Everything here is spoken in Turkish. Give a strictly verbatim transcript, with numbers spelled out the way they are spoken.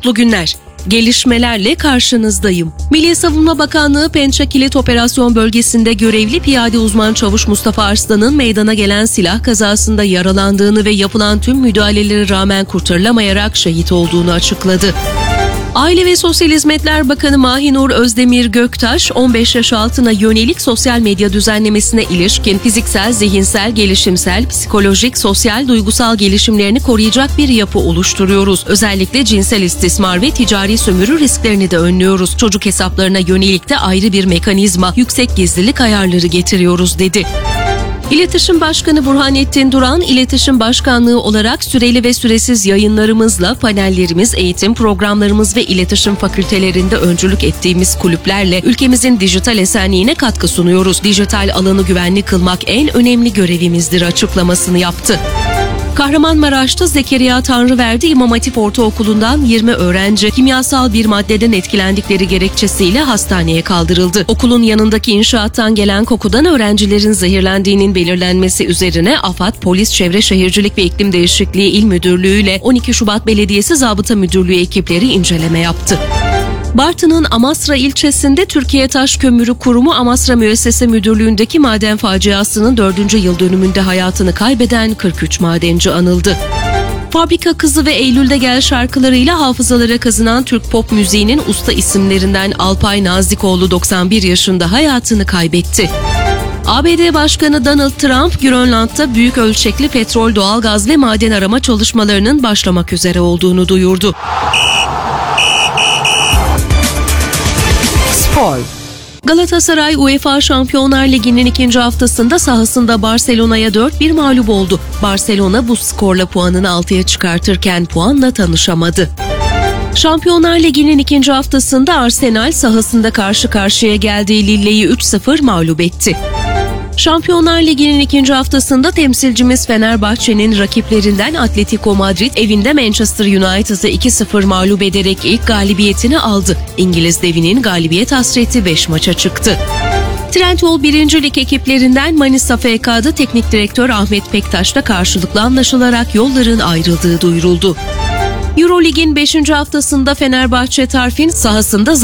Mutlu günler. Gelişmelerle karşınızdayım. Milli Savunma Bakanlığı Pençe Kilit Operasyon Bölgesi'nde görevli piyade uzman çavuş Mustafa Arslan'ın meydana gelen silah kazasında yaralandığını ve yapılan tüm müdahalelere rağmen kurtarılamayarak şehit olduğunu açıkladı. Aile ve Sosyal Hizmetler Bakanı Mahinur Özdemir Göktaş, on beş yaş altına yönelik sosyal medya düzenlemesine ilişkin fiziksel, zihinsel, gelişimsel, psikolojik, sosyal, duygusal gelişimlerini koruyacak bir yapı oluşturuyoruz. Özellikle cinsel istismar ve ticari sömürü risklerini de önlüyoruz. Çocuk hesaplarına yönelik de ayrı bir mekanizma, yüksek gizlilik ayarları getiriyoruz, dedi. İletişim Başkanı Burhanettin Duran, İletişim Başkanlığı olarak süreli ve süresiz yayınlarımızla, panellerimiz, eğitim programlarımız ve iletişim fakültelerinde öncülük ettiğimiz kulüplerle ülkemizin dijital esenliğine katkı sunuyoruz. Dijital alanı güvenli kılmak en önemli görevimizdir açıklamasını yaptı. Kahramanmaraş'ta Zekeriya Tanrıverdi İmam Hatip Ortaokulu'ndan yirmi öğrenci kimyasal bir maddeden etkilendikleri gerekçesiyle hastaneye kaldırıldı. Okulun yanındaki inşaattan gelen kokudan öğrencilerin zehirlendiğinin belirlenmesi üzerine AFAD, Polis, Çevre Şehircilik ve İklim Değişikliği İl Müdürlüğü ile on iki Şubat Belediyesi Zabıta Müdürlüğü ekipleri inceleme yaptı. Bartın'ın Amasra ilçesinde Türkiye Taş Kömürü Kurumu Amasra Müessese Müdürlüğü'ndeki maden faciasının dördüncü yıl dönümünde hayatını kaybeden kırk üç madenci anıldı. Fabrika Kızı ve Eylül'de Gel şarkılarıyla hafızalara kazınan Türk pop müziğinin usta isimlerinden Alpay Nazikoğlu doksan bir yaşında hayatını kaybetti. A B D Başkanı Donald Trump, Grönland'da büyük ölçekli petrol, doğalgaz ve maden arama çalışmalarının başlamak üzere olduğunu duyurdu. Spor. Galatasaray UEFA Şampiyonlar Ligi'nin ikinci haftasında sahasında Barcelona'ya dört bir mağlup oldu. Barcelona bu skorla puanını altıya çıkartırken puanla tanışamadı. Şampiyonlar Ligi'nin ikinci haftasında Arsenal sahasında karşı karşıya geldiği Lille'yi üç sıfır mağlup etti. Şampiyonlar Ligi'nin ikinci haftasında temsilcimiz Fenerbahçe'nin rakiplerinden Atletico Madrid evinde Manchester United'ı iki sıfır mağlup ederek ilk galibiyetini aldı. İngiliz devinin galibiyet hasreti beş maça çıktı. Trendyol birinci Lig ekiplerinden Manisa F K'da teknik direktör Ahmet Pektaş'la karşılıklı anlaşılarak yolların ayrıldığı duyuruldu. Eurolig'in beşinci haftasında Fenerbahçe Tarfin sahasında